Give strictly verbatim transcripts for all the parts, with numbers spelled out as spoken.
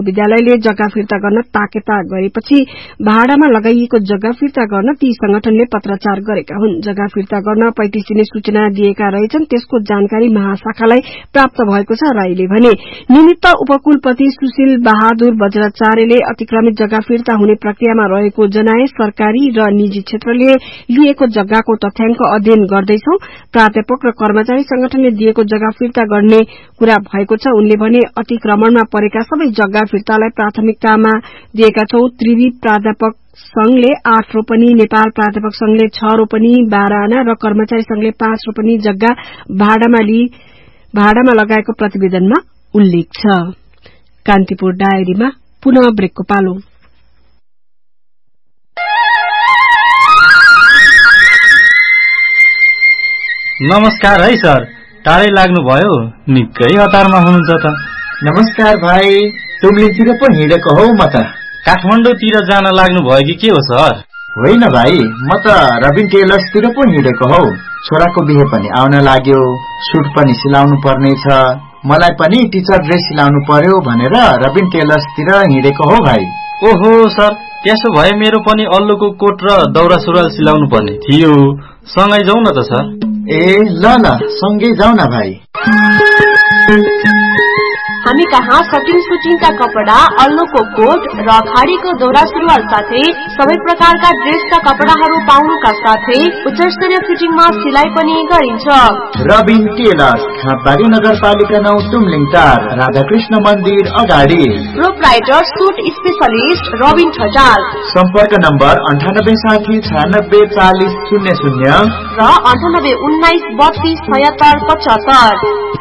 रहेको विद्यालयले जग्गा फिर्ता गर्न ताकेता गरेपछि भाडामा लगाइएको जग्गा फिर्ता गर्न ती संगठनले पत्राचार गरेका हुन्। जग्गा फिर्ता गर्न पैंतिसले सूचना दिएका रहेछन्, त्यसको जानकारी महाशाखालाई प्राप्त भएको छ। राईले भने निमित्त उपकुलपति सुशील बहादुर बज्राचार्यले अतिक्रमित जग्गा फिर्ता हुने प्रक्रियामा रहेको जनाए। सरकारी र निजी क्षेत्रले लिएको जग्गाको तथ्याङ्क अध्ययन गर्दैछौ। प्राध्यापक र कर्मचारी संगठनले दिएको जग्गा फिर्ता गर्ने कुरा भएको छ। उनले भने अतिक्रमणमा परेका सबै जग्गा फिर्तालाई प्राथमिकतामा दिएका छौं। त्रिवी प्राध्यापक संघले आठ रोपनी, नेपाल प्राध्यापक संघले छ रोपनी बाह्र आना र कर्मचारी संघले पाँच रोपनी जग्गा भाडामा लिई भाडामा लगाएको प्रतिवेदनमा उल्लेख छ। कान्तिपुर डायरीमा पुनः ब्रेकको पालो। नमस्कार है सर, टाढै लाग्नुभयो, निकै हतारमा हुनुहुन्छ त। नमस्कार भाइ, तुमलितिर पो हिँडेको हौ म त। काठमाडौँतिर जान लाग्नु भयो कि के हो सर? होइन भाइ, म त रबिन टेलर्सतिर पो हिँडेको हौ। छोराको बिहे पनि आउन लाग्यो, सुट पनि सिलाउनु पर्ने छ, मलाई पनि टिचर ड्रेस सिलाउनु पर्यो भनेर रबिन टेलर्सतिर हिँडेको हो भाइ। ओहो सर, त्यसो भए मेरो पनि अल्लुको कोट र दौरा सुरुवाल सिलाउनु पर्ने थियो, सँगै जाउँ न त सर। ए ल ल, सँगै जाउँ न भाइ। हामी कहाँ कटिङ सुटिङका कपडा, अल्लोको कोट र खाडीको दौरा सुरुवाल साथै सबै प्रकारका ड्रेसका कपडाहरू पाउनुका साथै उच्चस्तरीय फिटिङमा सिलाइ पनि गरिन्छ। रबिन टेलर्स, खापबारी नगरपालिका नौ, तुमलिङ चार, राधाकृष्ण मन्दिर अगाडि। Proprietor suit specialist Rabin Thatal. सम्पर्क नम्बर अन्ठानब्बे साठी छयानब्बे चालिस शून्य शून्य र अन्ठानब्बे उन्नाइस बत्तीस छयत्तर पचहत्तर।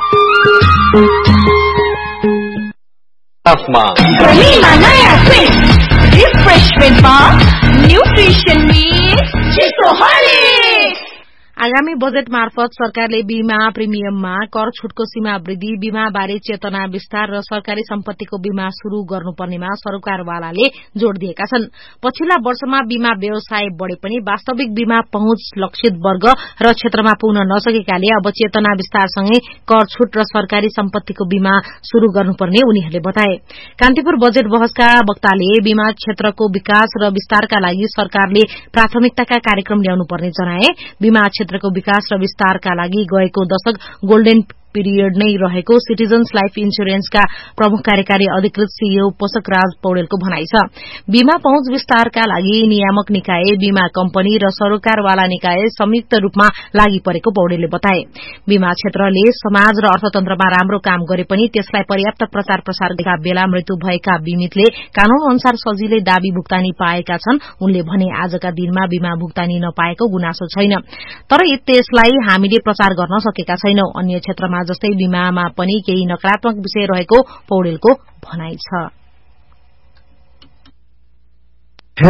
गर्मीमा नयाँ ट्विस्ट, रिफ्रेशमेन्टमा न्युट्रिसन मिक्स चिसो हर्लिक्स। आगामी बजेट मार्फत सरकारले बीमा प्रिमियममा कर छुटको सीमा वृद्धि, बीमा बारे चेतना विस्तार र सरकारी सम्पत्तिको बीमा शुरू गर्नुपर्नेमा सरकारवालाले जोड़ दिएका छन्। पछिल्ला वर्षमा बीमा व्यवसाय बढ़े पनि वास्तविक बीमा पहुँच लक्षित वर्ग र क्षेत्रमा पुग्न नसकेकाले अब चेतना विस्तारसँगै कर छुट र सरकारी सम्पत्तिको बीमा शुरू गर्नुपर्ने उनीहरूले बताए। कान्तिपुर बजेट बहसका वक्ताले बीमा क्षेत्रको विकास र विस्तारका लागि सरकारले प्राथमिकताका कार्यक्रम ल्याउनुपर्ने जनाए। बीमा क्षेत्रको विकास र विस्तारका लागि गएको दशक गोल्डन पीरियड नै रहेको सिटिजन्स लाइफ इन्स्योरेन्सका प्रमुख कार्यकारी अधिकृत सीईओ पोषक राज पौडेलको भनाइ छ। बीमा पहुँच विस्तारका लागि नियामक निकाय, बीमा कम्पनी र सरोकारवाला निकाय संयुक्त रूपमा लागि परेको पौडेलले बताए। बीमा क्षेत्रले समाज र अर्थतन्त्रमा राम्रो काम गरे पनि त्यसलाई पर्याप्त प्रचार प्रसार गरेका बेला मृत्यु भएका बीमितले कानून अनुसार सजिलै दावी भुक्तानी पाएका छन्। उनले भने आजका दिनमा बीमा भुक्तानी नपाएको गुनासो छैन, तर त्यसलाई हामीले प्रचार गर्न सकेका छैनौं। अन्य क्षेत्रमा जस्तै बीमामा पनि केही नकारात्मक विषय रहेको पौडेलको भनाइ छ।